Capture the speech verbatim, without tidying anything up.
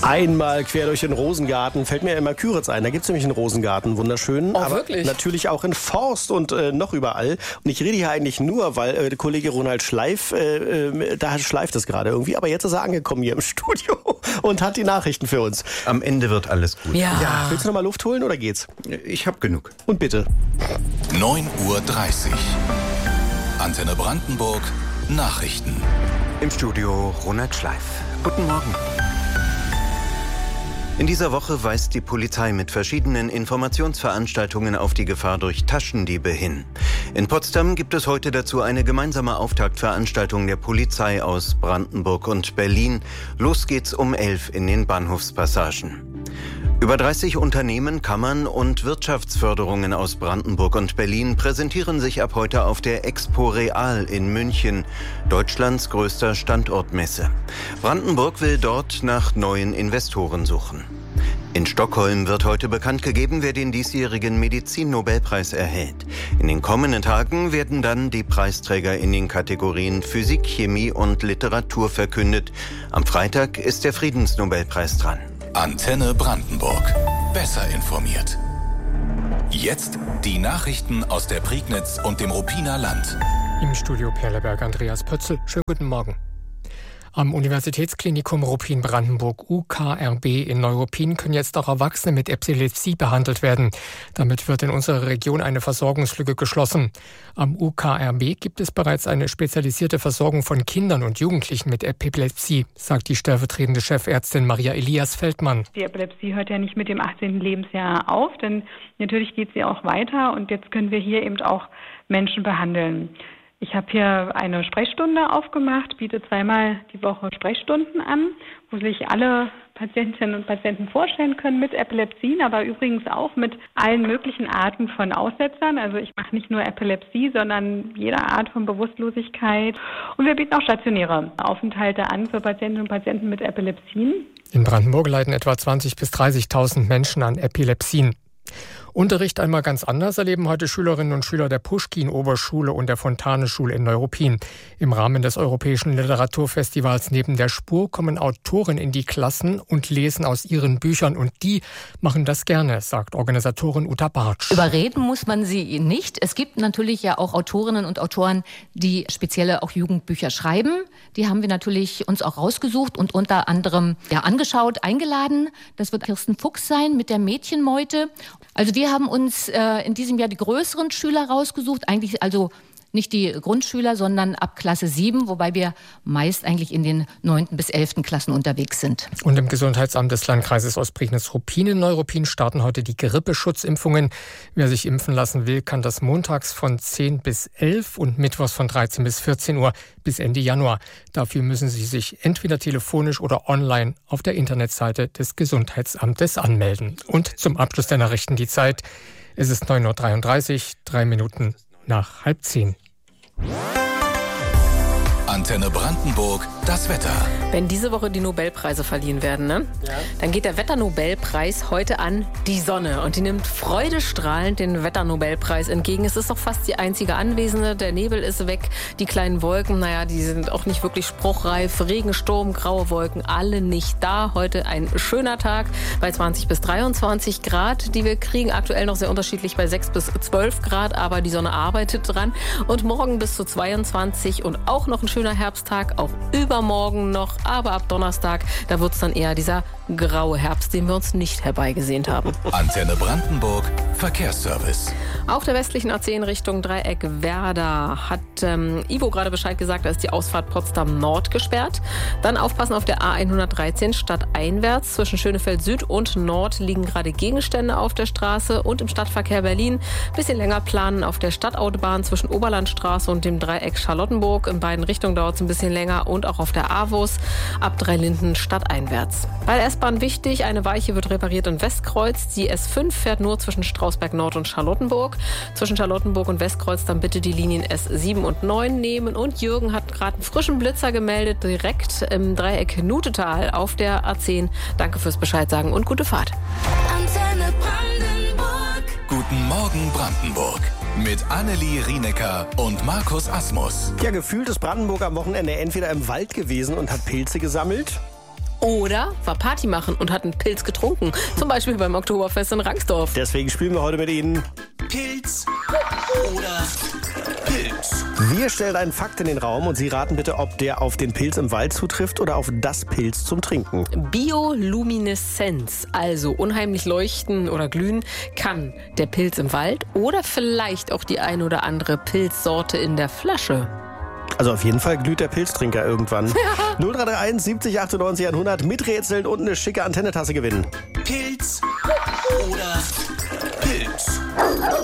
Einmal quer durch den Rosengarten fällt mir immer Küritz ein. Da gibt es nämlich einen Rosengarten, wunderschön. Oh, aber wirklich? Natürlich auch in Forst und äh, noch überall. Und ich rede hier eigentlich nur, weil äh, der Kollege Ronald Schleif, äh, äh, da schleift es gerade irgendwie. Aber jetzt ist er angekommen hier im Studio und hat die Nachrichten für uns. Am Ende wird alles gut. Ja. Ja, willst du noch mal Luft holen oder geht's? Ich hab genug. Und bitte. neun Uhr dreißig. Antenne Brandenburg. Nachrichten. Im Studio Ronald Schleif. Guten Morgen. In dieser Woche weist die Polizei mit verschiedenen Informationsveranstaltungen auf die Gefahr durch Taschendiebe hin. In Potsdam gibt es heute dazu eine gemeinsame Auftaktveranstaltung der Polizei aus Brandenburg und Berlin. Los geht's um elf in den Bahnhofspassagen. Über dreißig Unternehmen, Kammern und Wirtschaftsförderungen aus Brandenburg und Berlin präsentieren sich ab heute auf der Expo Real in München, Deutschlands größter Standortmesse. Brandenburg will dort nach neuen Investoren suchen. In Stockholm wird heute bekannt gegeben, wer den diesjährigen Medizin-Nobelpreis erhält. In den kommenden Tagen werden dann die Preisträger in den Kategorien Physik, Chemie und Literatur verkündet. Am Freitag ist der Friedensnobelpreis dran. Antenne Brandenburg. Besser informiert. Jetzt die Nachrichten aus der Prignitz und dem Ruppiner Land. Im Studio Perleberg Andreas Pötzl. Schönen guten Morgen. Am Universitätsklinikum Ruppin-Brandenburg U K R B in Neuruppin können jetzt auch Erwachsene mit Epilepsie behandelt werden. Damit wird in unserer Region eine Versorgungslücke geschlossen. Am U K R B gibt es bereits eine spezialisierte Versorgung von Kindern und Jugendlichen mit Epilepsie, sagt die stellvertretende Chefärztin Maria Elias Feldmann. Die Epilepsie hört ja nicht mit dem achtzehnten Lebensjahr auf, denn natürlich geht sie auch weiter und jetzt können wir hier eben auch Menschen behandeln. Ich habe hier eine Sprechstunde aufgemacht, biete zweimal die Woche Sprechstunden an, wo sich alle Patientinnen und Patienten vorstellen können mit Epilepsien, aber übrigens auch mit allen möglichen Arten von Aussetzern. Also ich mache nicht nur Epilepsie, sondern jede Art von Bewusstlosigkeit. Und wir bieten auch stationäre Aufenthalte an für Patientinnen und Patienten mit Epilepsien. In Brandenburg leiden etwa zwanzigtausend bis dreißigtausend Menschen an Epilepsien. Unterricht einmal ganz anders erleben heute Schülerinnen und Schüler der Puschkin-Oberschule und der Fontane-Schule in Neuruppin. Im Rahmen des Europäischen Literaturfestivals Neben der Spur kommen Autoren in die Klassen und lesen aus ihren Büchern. Und die machen das gerne, sagt Organisatorin Uta Bartsch. Überreden muss man sie nicht. Es gibt natürlich ja auch Autorinnen und Autoren, die spezielle auch Jugendbücher schreiben. Die haben wir natürlich uns auch rausgesucht und unter anderem ja, angeschaut, eingeladen. Das wird Kirsten Fuchs sein mit der Mädchenmeute. Also wir haben uns äh, in diesem Jahr die größeren Schüler rausgesucht, eigentlich also nicht die Grundschüler, sondern ab Klasse sieben, wobei wir meist eigentlich in den neunten bis elften Klassen unterwegs sind. Und im Gesundheitsamt des Landkreises Ostprignitz-Ruppin in Neuruppin starten heute die Grippeschutzimpfungen. Wer sich impfen lassen will, kann das montags von zehn bis elf und mittwochs von dreizehn bis vierzehn Uhr bis Ende Januar. Dafür müssen Sie sich entweder telefonisch oder online auf der Internetseite des Gesundheitsamtes anmelden. Und zum Abschluss der Nachrichten die Zeit. Es ist neun Uhr dreiunddreißig, drei Minuten nach halb zehn. Antenne Brandenburg, das Wetter. Wenn diese Woche die Nobelpreise verliehen werden, ne? Ja. Dann geht der Wetternobelpreis heute an die Sonne. Und die nimmt freudestrahlend den Wetternobelpreis entgegen. Es ist doch fast die einzige Anwesende. Der Nebel ist weg. Die kleinen Wolken, naja, die sind auch nicht wirklich spruchreif. Regen, Sturm, graue Wolken, alle nicht da. Heute ein schöner Tag bei zwanzig bis dreiundzwanzig Grad, die wir kriegen. Aktuell noch sehr unterschiedlich bei sechs bis zwölf Grad. Aber die Sonne arbeitet dran. Und morgen bis zu zweiundzwanzig und auch noch ein schöner Herbsttag, auch übermorgen noch, aber ab Donnerstag, da wird es dann eher dieser graue Herbst, den wir uns nicht herbeigesehnt haben. Antenne Brandenburg, Verkehrsservice. Auf der westlichen A zehn Richtung Dreieck Werder hat ähm, Ivo gerade Bescheid gesagt, da ist die Ausfahrt Potsdam Nord gesperrt. Dann aufpassen auf der A hundertdreizehn stadteinwärts. Zwischen Schönefeld Süd und Nord liegen gerade Gegenstände auf der Straße und im Stadtverkehr Berlin bisschen länger planen auf der Stadtautobahn zwischen Oberlandstraße und dem Dreieck Charlottenburg. In beiden Richtungen dauert es ein bisschen länger und auch auf der A W O S ab Dreilinden stadteinwärts. Bei der S-Bahn wichtig, eine Weiche wird repariert in Westkreuz. Die S fünf fährt nur zwischen Strausberg Nord und Charlottenburg. Zwischen Charlottenburg und Westkreuz dann bitte die Linien S sieben und neun nehmen. Und Jürgen hat gerade einen frischen Blitzer gemeldet, direkt im Dreieck Nutetal auf der A zehn. Danke fürs Bescheid sagen und gute Fahrt. Antenne Brandenburg. Guten Morgen Brandenburg. Mit Annelie Rienecker und Markus Asmus. Ja, gefühlt ist Brandenburg am Wochenende entweder im Wald gewesen und hat Pilze gesammelt Oder war Party machen und hat einen Pilz getrunken. Zum Beispiel beim Oktoberfest in Rangsdorf. Deswegen spielen wir heute mit Ihnen Pilz oder Pilz. Wir stellen einen Fakt in den Raum und Sie raten bitte, ob der auf den Pilz im Wald zutrifft oder auf das Pilz zum Trinken. Biolumineszenz, also unheimlich leuchten oder glühen, kann der Pilz im Wald oder vielleicht auch die ein oder andere Pilzsorte in der Flasche. Also auf jeden Fall glüht der Pilztrinker irgendwann. Ja. null drei drei eins siebzig achtundneunzig hundert miträtseln und eine schicke Antennetasse gewinnen. Pilz oder Pilz.